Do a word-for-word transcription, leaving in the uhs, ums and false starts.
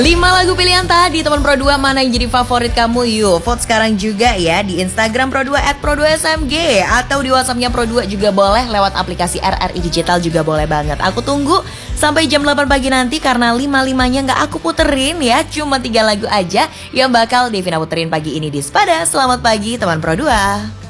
lima lagu pilihan tadi teman Pro dua mana yang jadi favorit kamu? Yuk vote sekarang juga ya di Instagram Pro dua at Pro dua S M G atau di WhatsAppnya Pro dua juga boleh, lewat aplikasi R R I Digital juga boleh banget. Aku tunggu sampai jam delapan pagi nanti karena lima-limanya nggak aku puterin ya, cuma tiga lagu aja yang bakal Devina puterin pagi ini di Spada. Selamat pagi teman Pro dua.